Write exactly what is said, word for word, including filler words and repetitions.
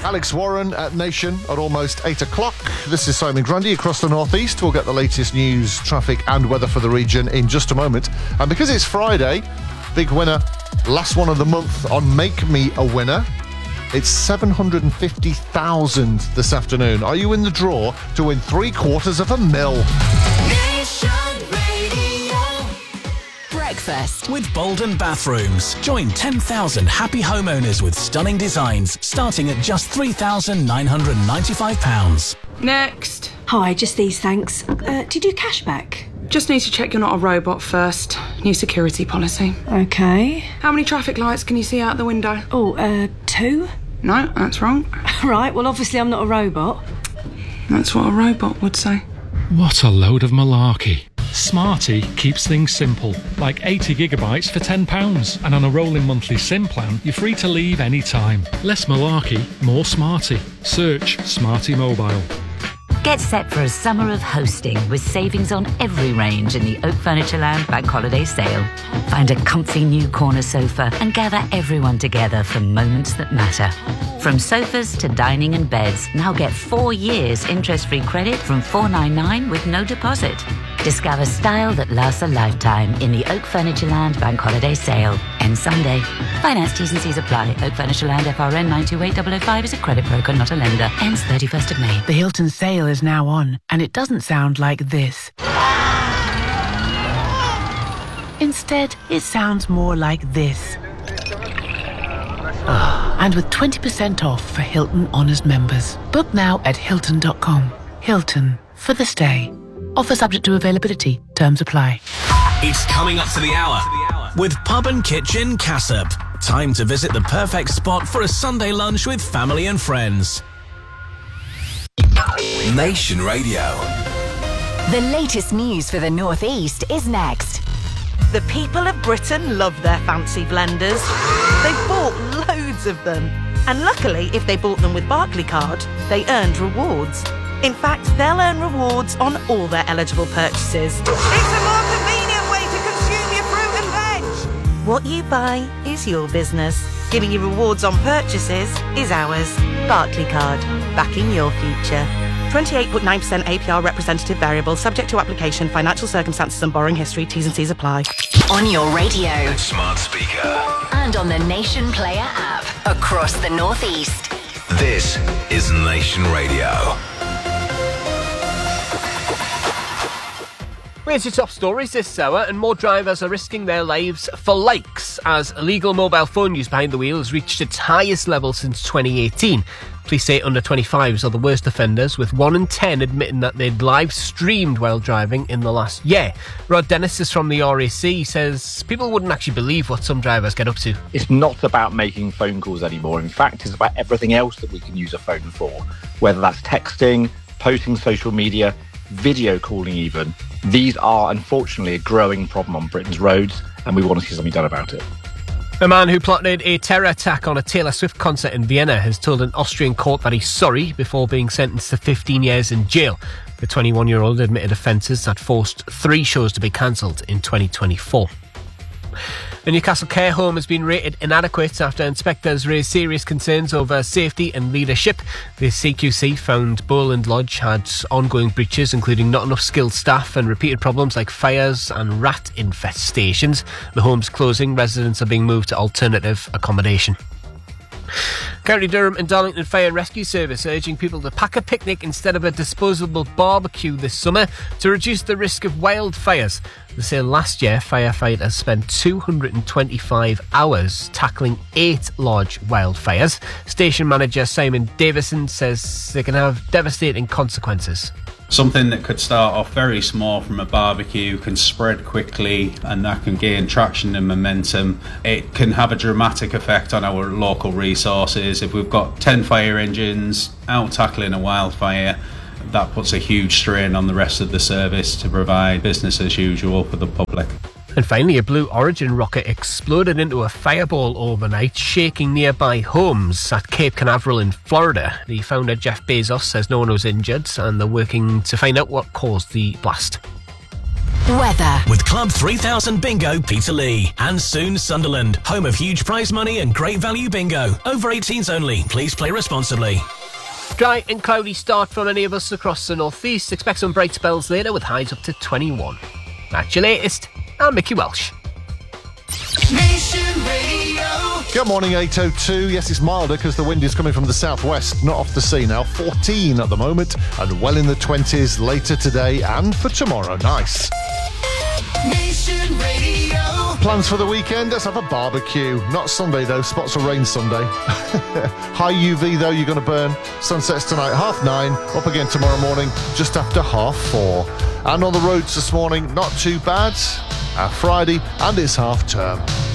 Alex Warren at Nation at almost eight o'clock. This is Simon Grundy across the northeast. We'll get the latest news, traffic and weather for the region in just a moment. And because it's Friday, big winner, last one of the month on Make Me a Winner. It's seven hundred fifty thousand this afternoon. Are you in the draw to win three quarters of a mil? Nation Radio. Breakfast with Bolden Bathrooms. Join ten thousand happy homeowners with stunning designs starting at just three thousand nine hundred ninety-five pounds. Next. Hi, just these, thanks. Uh, do you do cashback? Just need to check you're not a robot first. New security policy. Okay. How many traffic lights can you see out the window? Oh, uh, two? No, that's wrong. Right, well, obviously I'm not a robot. That's what a robot would say. What a load of malarkey. Smarty keeps things simple, like eighty gigabytes for ten pounds. And on a rolling monthly SIM plan, you're free to leave any time. Less malarkey, more Smarty. Search Smarty Mobile. Get set for a summer of hosting with savings on every range in the Oak Furnitureland Bank Holiday Sale. Find a comfy new corner sofa and gather everyone together for moments that matter. From sofas to dining and beds, now get four years interest-free credit from four ninety-nine with no deposit. Discover style that lasts a lifetime in the Oak Furnitureland Bank Holiday Sale. Ends Sunday. Finance T's and C's apply. Oak Furnitureland F R N nine two eight zero zero five is a credit broker, not a lender. Ends thirty-first of May. The Hilton sale is now on, and it doesn't sound like this. Instead, it sounds more like this. And with twenty percent off for Hilton Honors members. Book now at Hilton dot com. Hilton, for the stay. Offer subject to availability. Terms apply. It's coming up to the hour with Pub and Kitchen Cassop. Time to visit the perfect spot for a Sunday lunch with family and friends. Nation Radio. The latest news for the North East is next. The people of Britain love their fancy blenders. They've bought loads of them. And luckily, if they bought them with Barclaycard, they earned rewards. In fact, they'll earn rewards on all their eligible purchases. It's a more convenient way to consume your fruit and veg. What you buy is your business. Giving you rewards on purchases is ours. Barclaycard, backing your future. twenty-eight point nine percent A P R representative variable, subject to application, financial circumstances and borrowing history. T's and C's apply. On your radio. Smart speaker. And on the Nation Player app. Across the North East. This is Nation Radio. Here's your top stories this hour, and more drivers are risking their lives for likes as illegal mobile phone use behind the wheel has reached its highest level since twenty eighteen. Police say under twenty-fives are the worst offenders, with one in ten admitting that they'd live streamed while driving in the last year. Rod Dennis is from the R A C. He says people wouldn't actually believe what some drivers get up to. It's not about making phone calls anymore. In fact, it's about everything else that we can use a phone for, whether that's texting, posting social media, video calling even. These are, unfortunately, a growing problem on Britain's roads, and we want to see something done about it. A man who plotted a terror attack on a Taylor Swift concert in Vienna has told an Austrian court that he's sorry before being sentenced to fifteen years in jail. The twenty-one-year-old admitted offences that forced three shows to be cancelled in twenty twenty-four. The Newcastle care home has been rated inadequate after inspectors raised serious concerns over safety and leadership. The C Q C found Bowland Lodge had ongoing breaches, including not enough skilled staff and repeated problems like fires and rat infestations. The home's closing, residents are being moved to alternative accommodation. County Durham and Darlington Fire and Rescue Service are urging people to pack a picnic instead of a disposable barbecue this summer to reduce the risk of wildfires. They say last year firefighters spent two hundred twenty-five hours tackling eight large wildfires. Station manager Simon Davison says they can have devastating consequences. Something that could start off very small from a barbecue can spread quickly, and that can gain traction and momentum. It can have a dramatic effect on our local resources. If we've got ten fire engines out tackling a wildfire, that puts a huge strain on the rest of the service to provide business as usual for the public. And finally, a Blue Origin rocket exploded into a fireball overnight, shaking nearby homes at Cape Canaveral in Florida. The founder, Jeff Bezos, says no one was injured, and they're working to find out what caused the blast. Weather. With Club three thousand Bingo Peterlee. And soon Sunderland, home of huge prize money and great value bingo. Over eighteens only. Please play responsibly. Dry and cloudy start for many of us across the northeast. Expect some bright spells later with highs up to twenty-one. That's your latest. I'm Mickey Welsh. Nation Radio. Good morning, eight oh two. Yes, it's milder because the wind is coming from the southwest, not off the sea now. fourteen at the moment and well in the twenties later today and for tomorrow. Nice. Nation Radio. Plans for the weekend? Let's have a barbecue. Not Sunday though, spots of rain Sunday. High U V though, you're going to burn. Sunsets tonight, half nine. Up again tomorrow morning, just after half four. And on the roads this morning, not too bad. Uh, Friday and it's half term.